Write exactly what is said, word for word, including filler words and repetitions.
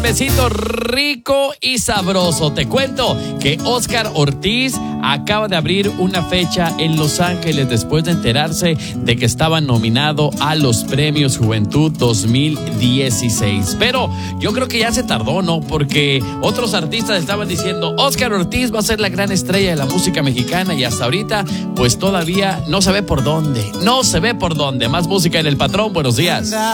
Besito rico y sabroso. Te cuento que Óscar Ortiz acaba de abrir una fecha en Los Ángeles después de enterarse de que estaba nominado a los Premios Juventud dos mil dieciséis. Pero yo creo que ya se tardó, ¿no? Porque otros artistas estaban diciendo Óscar Ortiz va a ser la gran estrella de la música mexicana y hasta ahorita pues todavía no se ve por dónde. No se ve por dónde. Más música en El Patrón. Buenos días.